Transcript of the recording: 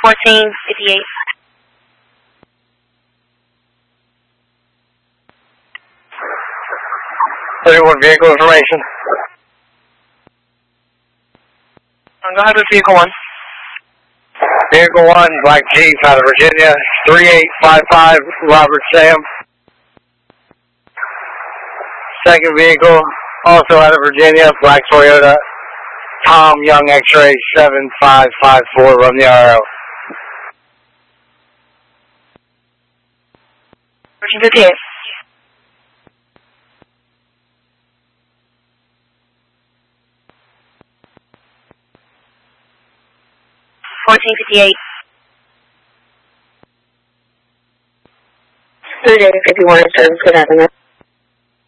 1458. Vehicle information. Go ahead with vehicle 1. Vehicle 1, Black Jeep out of Virginia, 3855 Robert Sam. Second vehicle, also out of Virginia, Black Toyota, Tom Young X-Ray 7554 Romeo Arrow. 1458. $14.58. 3 days, 51 service, good afternoon.